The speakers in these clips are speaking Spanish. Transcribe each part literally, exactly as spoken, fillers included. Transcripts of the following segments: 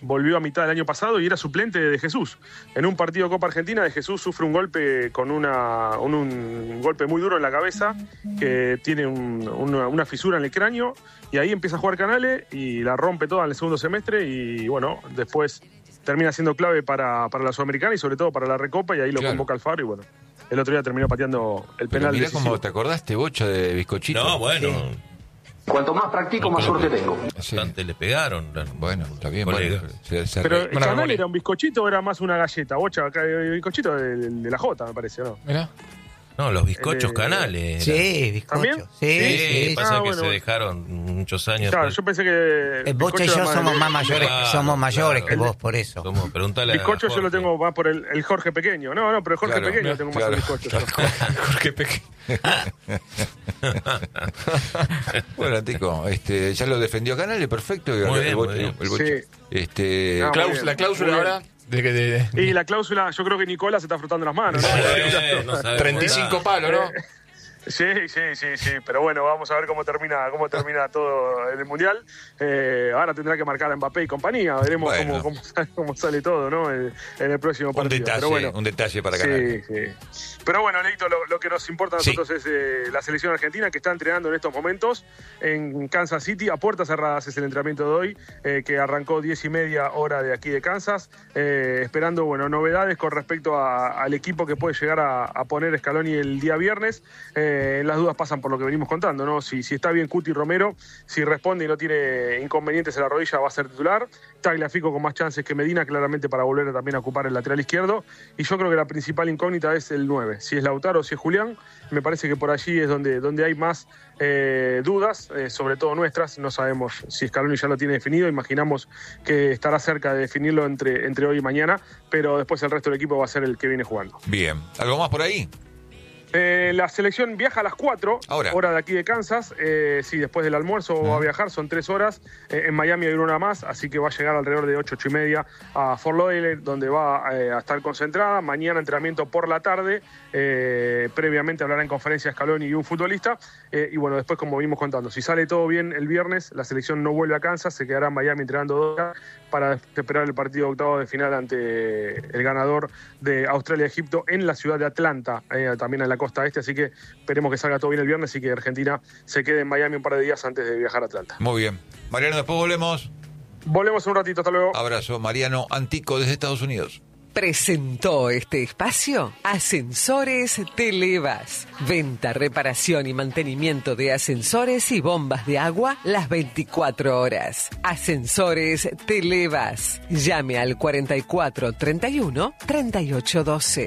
volvió a mitad del año pasado y era suplente de Jesús. En un partido de Copa Argentina, de Jesús sufre un golpe con una, un, un golpe muy duro en la cabeza, que tiene un, una, una fisura en el cráneo, y ahí empieza a jugar Canales y la rompe toda en el segundo semestre, y bueno, después termina siendo clave para, para la Sudamericana y sobre todo para la Recopa, y ahí lo claro. convoca Alfaro, y bueno, el otro día terminó pateando el Pero penal mirá decisivo. cómo te acordaste, Bocha, de Bizcochito. No, bueno. Sí. Cuanto más practico, más suerte tengo. Sí. Bastante le pegaron. Bueno, está bien. Colega. Bueno, se- se Pero re- el Buena canal memoria. era un bizcochito o era más una galleta. Bocha, acá el bizcochito de, de la Jota, me parece, ¿no? Mirá. No, los bizcochos Eh, Canales. Sí, bizcocho. ¿También? Sí, Sí, sí. pasa Ah, que bueno, se bueno. dejaron muchos años. Claro, después. yo pensé que... El Bocha y bizcocho yo era somos de- más mayores, Claro, somos mayores claro. que vos, por eso. Somos, preguntale a Bizcocho yo lo Jorge. tengo más por el, el Jorge pequeño. No, no, pero el Jorge Claro, pequeño lo tengo más claro. el bizcocho. yo. Jorge Peque. Bueno, Tico, este, ya lo defendió Canales, perfecto. y Muy el, bien, Bo- muy bien. el Bocha. Sí. Este, No, Claus- muy bien, la cláusula muy bien. ahora de que de, de- Y la cláusula, yo creo que Nicolás se está frotando las manos, ¿no? Eh, no sabemos treinta y cinco nada. palos, ¿no? Sí, sí, sí, sí, pero bueno, vamos a ver cómo termina, cómo termina todo en el Mundial. Eh, ahora tendrá que marcar a Mbappé y compañía, veremos Bueno. cómo, cómo, sale, cómo sale todo, ¿no? En, en el próximo un partido. detalle, pero bueno, un detalle para Canales. sí, sí. Pero bueno, Leito, lo, lo que nos importa a Sí. nosotros es eh, la selección argentina que está entrenando en estos momentos en Kansas City. A puertas cerradas es el entrenamiento de hoy, eh, que arrancó diez y media hora de aquí de Kansas, eh, esperando bueno novedades con respecto a- al equipo que puede llegar a, a poner Scaloni el día viernes. Eh, las dudas pasan por lo que venimos contando, ¿no? Si, si está bien Cuti Romero, si responde y no tiene inconvenientes en la rodilla, va a ser titular. Tagliafico con más chances que Medina, claramente, para volver también a ocupar el lateral izquierdo. Y yo creo que la principal incógnita es el nueve. Si es Lautaro o si es Julián, me parece que por allí es donde, donde hay más eh, dudas, eh, sobre todo nuestras. No sabemos si Scaloni ya lo tiene definido, imaginamos que estará cerca de definirlo entre, entre hoy y mañana, pero después el resto del equipo va a ser el que viene jugando. Bien, ¿algo más por ahí? Eh, la selección viaja a las cuatro, Ahora. hora de aquí de Kansas. Eh, sí, después del almuerzo va a viajar, son tres horas. Eh, en Miami hay una más, así que va a llegar alrededor de ocho, ocho y media a Fort Lauderdale, donde va eh, a estar concentrada. Mañana entrenamiento por la tarde. Eh, previamente hablará en conferencia Scaloni y un futbolista. Eh, y bueno, después, como vimos contando, si sale todo bien el viernes, la selección no vuelve a Kansas, se quedará en Miami entrenando dos horas para esperar el partido de octavo de final ante el ganador de Australia-Egipto en la ciudad de Atlanta, eh, también en la costa este, así que esperemos que salga todo bien el viernes y que Argentina se quede en Miami un par de días antes de viajar a Atlanta. Muy bien. Mariano, después volvemos. Volvemos en un ratito, hasta luego. Abrazo. Mariano Antico desde Estados Unidos. Presentó este espacio Ascensores Televas. Venta, reparación y mantenimiento de ascensores y bombas de agua las veinticuatro horas. Ascensores Televas. Llame al cuarenta y cuatro treinta y uno treinta y ocho doce.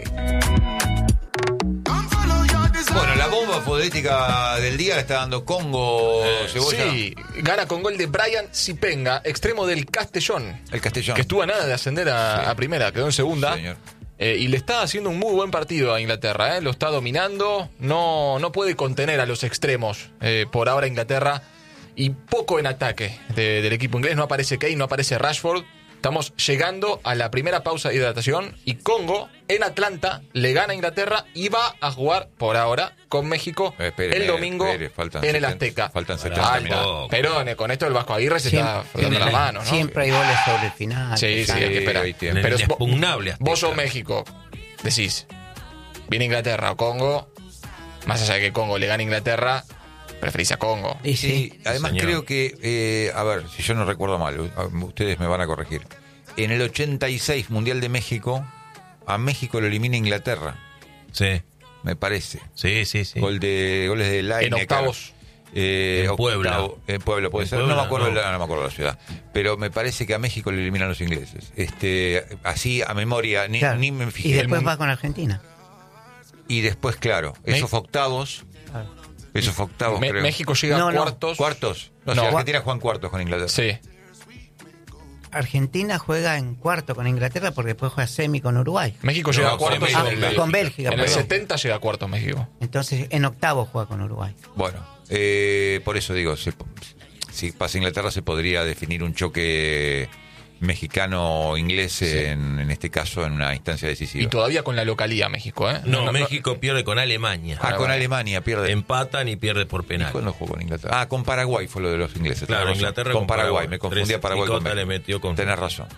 Bueno, la bomba futbolística del día la está dando Congo, Cebolla. Sí, gana con gol de Brian Zipenga, extremo del Castellón. El Castellón. Que estuvo a nada de ascender a, Sí. a primera, quedó en segunda. Sí, señor. Eh, y le está haciendo un muy buen partido a Inglaterra, ¿eh? Lo está dominando, no, no puede contener a los extremos eh, por ahora Inglaterra, y poco en ataque de- del equipo inglés. No aparece Kane, no aparece Rashford. Estamos llegando a la primera pausa de hidratación y Congo en Atlanta le gana a Inglaterra y va a jugar por ahora con México Eh, espere, el eh, domingo espere, faltan en el setenta Azteca. faltan setenta Falta. minutos. Perone, con esto el Vasco Aguirre se está frotando la mano, ¿no? Siempre hay goles sobre el final. Sí, sí, Sí, hay que esperar. hay tiempo. Pero El es- inexpugnable Azteca. vos sos México, decís, viene Inglaterra o Congo, más allá de que Congo le gane a Inglaterra, preferís a Congo. Y sí. Sí, además señor. creo que, eh, a ver, si yo no recuerdo mal, ustedes me van a corregir. En el ochenta y seis Mundial de México, a México lo elimina Inglaterra, Sí, me parece. sí, sí. sí. Gol de, goles de Lineker. En octavos. Eh, En octavo- Puebla. En Puebla puede En ser. Puebla, no me acuerdo no. La, no me acuerdo la ciudad. Pero me parece que a México lo eliminan los ingleses. Este, así a memoria, ni, Claro. ni me fijé. Y el después mun- va con Argentina. Y después, claro, Me- esos fue octavos. Claro. Esos fue octavos, Me- creo. México llega No, a no. cuartos. ¿Cuartos? No, No. si Argentina juega en cuartos con Inglaterra. Sí. Argentina juega en cuarto con Inglaterra porque después juega semi con Uruguay. México No, llega a con cuartos Bélgica. en el, Ah, con Bélgica, en el perdón. setenta llega a cuartos México. Entonces en octavo juega con Uruguay. Bueno, eh, por eso digo, se- si pasa Inglaterra se podría definir un choque mexicano-inglés en, en este caso en una instancia decisiva. Y todavía con la localía México, ¿eh? No, México pierde con Alemania. Ah, con Alemania pierde. Empatan y pierde por ¿Y penal. cuándo jugó con Inglaterra? Ah, con Paraguay fue lo de los ingleses. Claro, Tenés razón. Inglaterra con con Paraguay. Paraguay. Me confundí a Tres- Paraguay y con Cota le México. metió con- Tenés razón.